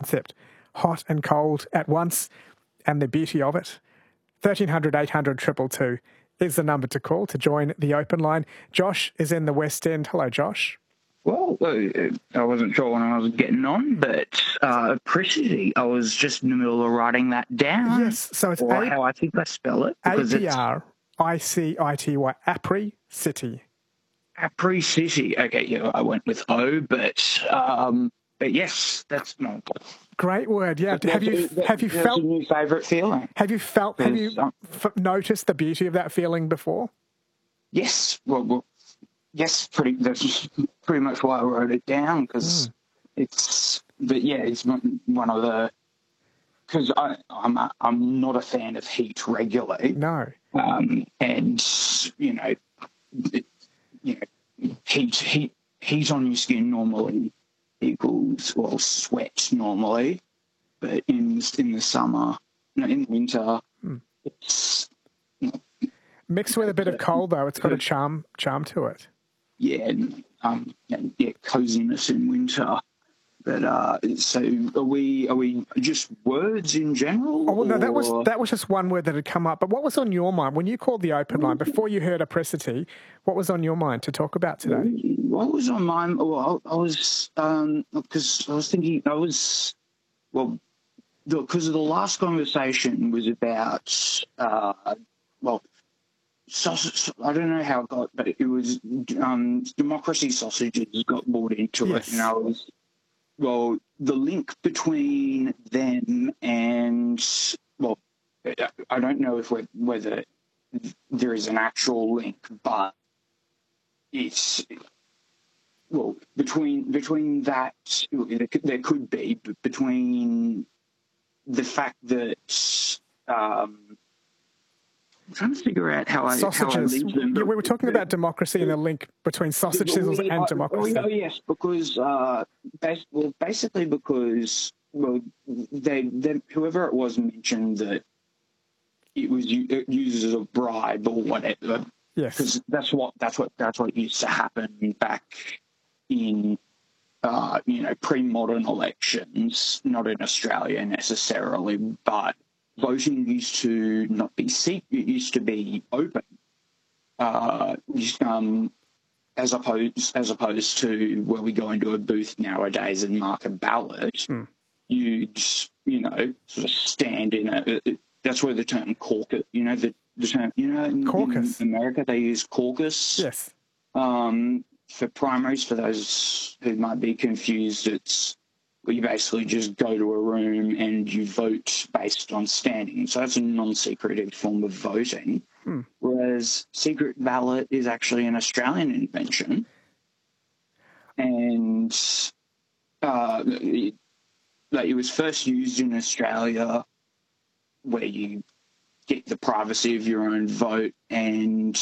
concept, hot and cold at once, and the beauty of it. 1300 800 222 is the number to call to join the open line. Josh is in the West End. Hello, Josh. Well, I wasn't sure when I was getting on, but Apricity, I was just in the middle of writing that down. Yes, so it's how I think I spell it. A-P-R-I-C-I-T-Y, Apricity. Apricity. Okay, yeah, I went with O, but yes, that's my great word. Yeah, have you felt a new favourite feeling? Have you noticed the beauty of that feeling before? Yes. Well, yes. That's pretty much why I wrote it down, because it's. But yeah, it's one of the. Because I'm not a fan of heat regularly. No. And heat on your skin normally equals, well, sweat normally, but in the summer, in winter, it's mixed with a bit of cold though. It's got a charm to it. Yeah, coziness in winter. But so are we just words in general? Oh well, no, that was just one word that had come up. But what was on your mind when you called the open line before you heard Apricity? What was on your mind to talk about today? What was on my mind? Well, I was because I was thinking because the last conversation was about sausage. I don't know how it got, but it was democracy sausages got brought into it, and I was. Well, the link between them and, well, I don't know whether there is an actual link, but it's, well, between that, there could be, but between the fact that, I'm trying to figure out how I link them. Yeah, we were talking about democracy and the link between sausage sizzles and democracy. Oh, yes, because basically because whoever it was mentioned that it uses a bribe or whatever. Yes, because that's what used to happen back in pre-modern elections, not in Australia necessarily, but. Voting used to not be secret; it used to be open, as opposed to where we go into a booth nowadays and mark a ballot. You'd sort of stand in a. That's where the term caucus. The term. Caucus. In America they use caucus. Yes. For primaries, for those who might be confused, it's. Where you basically just go to a room and you vote based on standing. So that's a non-secretive form of voting. Whereas secret ballot is actually an Australian invention. And it was first used in Australia where you get the privacy of your own vote and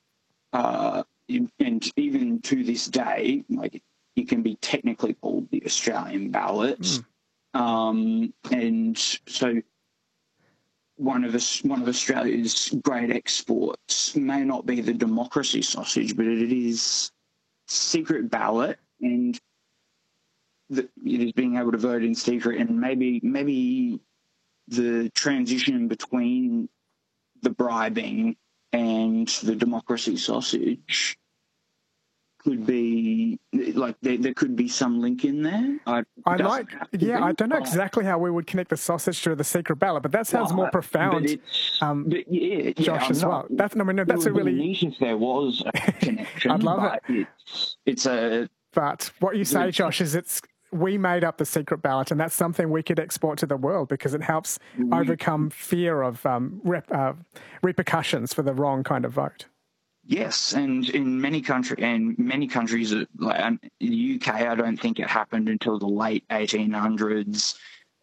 even to this day, it can be technically called the Australian ballot. And so one of Australia's great exports may not be the democracy sausage, but it is secret ballot, and it is being able to vote in secret, and maybe the transition between the bribing and the democracy sausage could be there could be some link in there. I don't know exactly how we would connect the sausage to the secret ballot, but that sounds more profound. Josh, as well. That's a really neat if there was a connection. I'd love it. It's a. But what you say, Josh, is we made up the secret ballot, and that's something we could export to the world because it helps overcome fear of repercussions for the wrong kind of vote. Yes, and in many countries, like in the UK, I don't think it happened until the late 1800s.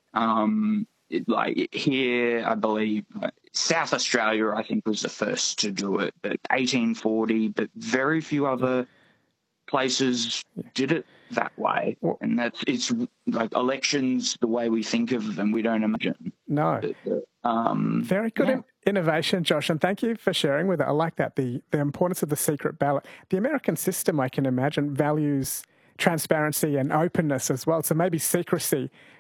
Here, I believe South Australia, I think, was the first to do it, but 1840. But very few other places did it that way, and it's like elections the way we think of them. We don't imagine. No. Very good innovation, Josh, and thank you for sharing with it. I like that, the importance of the secret ballot. The American system, I can imagine, values transparency and openness as well. So maybe secrecy